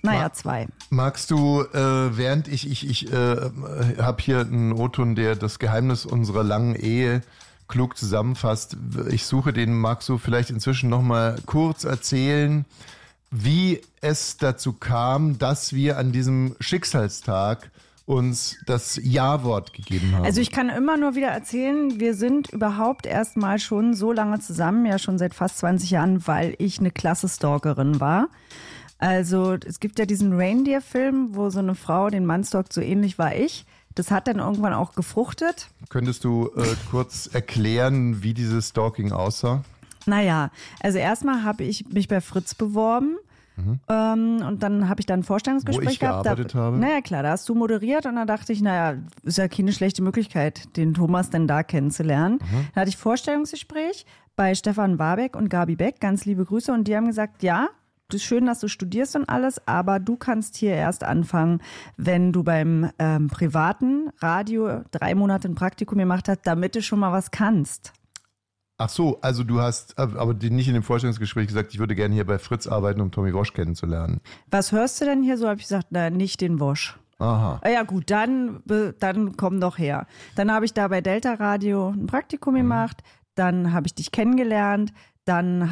Naja, 2. Magst du, während ich habe hier einen O-Ton, der das Geheimnis unserer langen Ehe klug zusammenfasst. Ich suche den, magst du vielleicht inzwischen nochmal kurz erzählen, wie es dazu kam, dass wir an diesem Schicksalstag uns das Ja-Wort gegeben haben. Also ich kann immer nur wieder erzählen, wir sind überhaupt erstmal schon so lange zusammen, ja schon seit fast 20 Jahren, weil ich eine klasse Stalkerin war. Also es gibt ja diesen Reindeer-Film, wo so eine Frau den Mann stalkt, so ähnlich war ich. Das hat dann irgendwann auch gefruchtet. Könntest du kurz erklären, wie dieses Stalking aussah? Naja, also erstmal habe ich mich bei Fritz beworben. Und dann habe ich dann ein Vorstellungsgespräch wo ich gehabt. Gearbeitet habe. Naja, klar, da hast du moderiert und dann dachte ich, naja, ist ja keine schlechte Möglichkeit, den Thomas denn da kennenzulernen. Da hatte ich Vorstellungsgespräch bei Stefan Warbeck und Gabi Beck, ganz liebe Grüße, und die haben gesagt, ja, das ist schön, dass du studierst und alles, aber du kannst hier erst anfangen, wenn du beim privaten Radio 3 Monate ein Praktikum gemacht hast, damit du schon mal was kannst. Ach so, also du hast aber nicht in dem Vorstellungsgespräch gesagt, ich würde gerne hier bei Fritz arbeiten, um Tommy Walsh kennenzulernen. Was hörst du denn hier? So habe ich gesagt, na, nicht den Walsh. Aha. Ja gut, dann komm doch her. Dann habe ich da bei Delta Radio ein Praktikum gemacht, dann habe ich dich kennengelernt, dann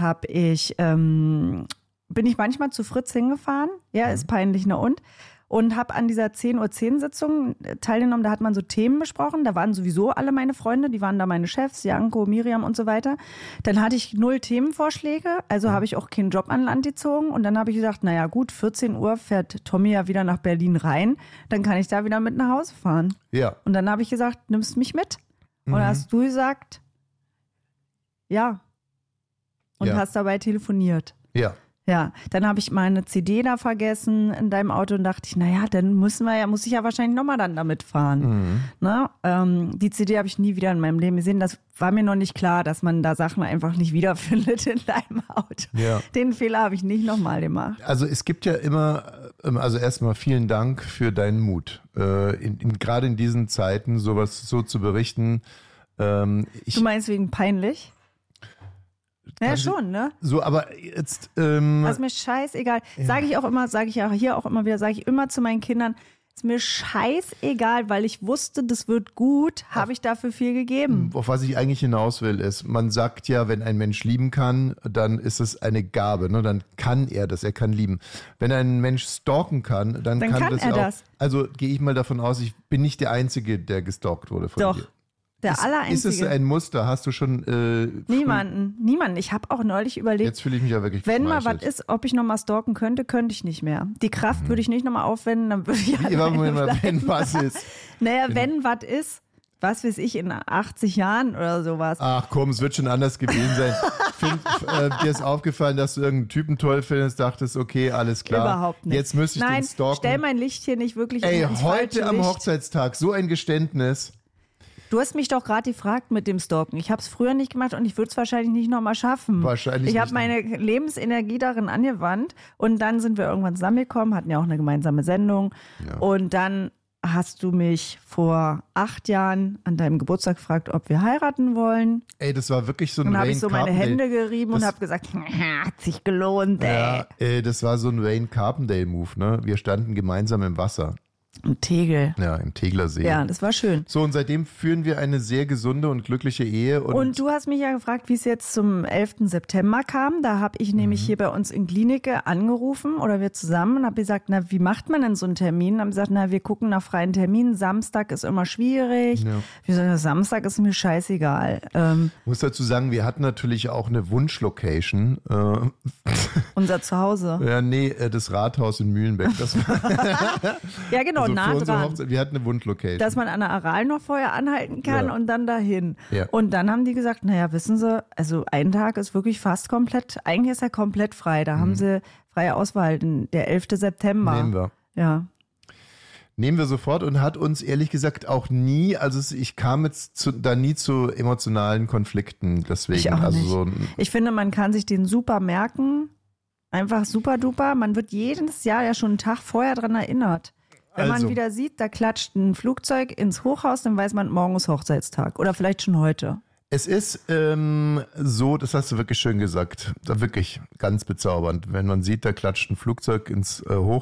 bin ich manchmal zu Fritz hingefahren, ja, ist peinlich, ne, und habe an dieser 10:10 Sitzung teilgenommen, da hat man so Themen besprochen, da waren sowieso alle meine Freunde, die waren da meine Chefs, Janko, Miriam und so weiter. Dann hatte ich 0 Themenvorschläge, also habe ich auch keinen Job an Land gezogen und dann habe ich gesagt, naja gut, 14 Uhr fährt Tommy ja wieder nach Berlin rein, dann kann ich da wieder mit nach Hause fahren. Ja. Und dann habe ich gesagt, nimmst mich mit? Und dann hast du gesagt, ja. Und hast dabei telefoniert. Ja. Ja, dann habe ich meine CD da vergessen in deinem Auto und dachte ich, naja, dann muss ich ja wahrscheinlich nochmal dann damit fahren. Ne? Die CD habe ich nie wieder in meinem Leben gesehen. Das war mir noch nicht klar, dass man da Sachen einfach nicht wiederfindet in deinem Auto. Ja. Den Fehler habe ich nicht nochmal gemacht. Also es gibt ja immer, also erstmal vielen Dank für deinen Mut. Gerade in diesen Zeiten sowas so zu berichten. Du meinst wegen peinlich? Ja, schon, ne? So, aber jetzt... ist mir scheißegal. Sage ich ja hier auch immer wieder, sage ich immer zu meinen Kindern, ist mir scheißegal, weil ich wusste, das wird gut, habe ich dafür viel gegeben. Auf was ich eigentlich hinaus will, ist, man sagt ja, wenn ein Mensch lieben kann, dann ist es eine Gabe, ne? Dann kann er das, er kann lieben. Wenn ein Mensch stalken kann, dann kann das er auch. das. Also gehe ich mal davon aus, ich bin nicht der Einzige, der gestalkt wurde von dir. Doch. Der Allereinzige. Ist es ein Muster? Hast du schon... Niemanden. Ich habe auch neulich überlegt, jetzt fühle ich mich ja wirklich wenn mal geschmeichelt. was ist, ob ich nochmal stalken könnte ich nicht mehr. Die Kraft würde ich nicht nochmal aufwenden, dann würde ich wenn was ist. Naja, wenn was ist, was weiß ich, in 80 Jahren oder sowas. Ach komm, es wird schon anders gewesen sein. Dir ist aufgefallen, dass du irgendeinen Typen toll findest, dachtest, okay, alles klar. Überhaupt nicht. Jetzt müsste ich den stalken. Nein, stell mein Licht hier nicht wirklich ins heute falsche am Licht. Hochzeitstag, so ein Geständnis. Du hast mich doch gerade gefragt mit dem Stalken. Ich habe es früher nicht gemacht und ich würde es wahrscheinlich nicht nochmal schaffen. Wahrscheinlich Ich habe nicht. meine Lebensenergie darin angewandt und dann sind wir irgendwann zusammengekommen, hatten ja auch eine gemeinsame Sendung. Ja. Und dann hast du mich vor 8 Jahren an deinem Geburtstag gefragt, ob wir heiraten wollen. Ey, das war wirklich so ein Und dann habe Wayne ich so meine Carpendale. Hände gerieben und habe gesagt, hat sich gelohnt, ey. Ja, das war so ein Wayne Carpendale-Move, ne? Wir standen gemeinsam im Wasser. Im Tegel. Ja, im Teglersee. Ja, das war schön. So, und seitdem führen wir eine sehr gesunde und glückliche Ehe. Und du hast mich ja gefragt, wie es jetzt zum 11. September kam. Da habe ich nämlich hier bei uns in Klinike angerufen oder wir zusammen und habe gesagt, na, wie macht man denn so einen Termin? Und haben gesagt, na, wir gucken nach freien Terminen. Samstag ist immer schwierig. Ja. Wir sagen, Samstag ist mir scheißegal. Ich muss dazu sagen, wir hatten natürlich auch eine Wunschlocation. Unser Zuhause. Ja, nee, das Rathaus in Mühlenbeck. Das war Ja, genau, also nah für unsere dran. Hochzeit, wir hatten eine Wunschlocation. Dass man an der Aral noch vorher anhalten kann Ja. und dann dahin. Ja. Und dann haben die gesagt, naja, wissen Sie, also ein Tag ist wirklich fast komplett, eigentlich ist er komplett frei. Da haben sie freie Auswahl, der 11. September. Nehmen wir. Ja. Nehmen wir sofort und hat uns ehrlich gesagt auch nie, also ich kam jetzt da nie zu emotionalen Konflikten. Deswegen, Ich auch also nicht. so Ich finde, man kann sich den super merken. Einfach super duper. Man wird jedes Jahr ja schon einen Tag vorher dran erinnert. Wenn Also. man wieder sieht, da klatscht ein Flugzeug ins Hochhaus, dann weiß man, morgen ist Hochzeitstag. Oder vielleicht schon heute. Es ist so, das hast du wirklich schön gesagt, wirklich ganz bezaubernd. Wenn man sieht, da klatscht ein Flugzeug ins Hochhaus.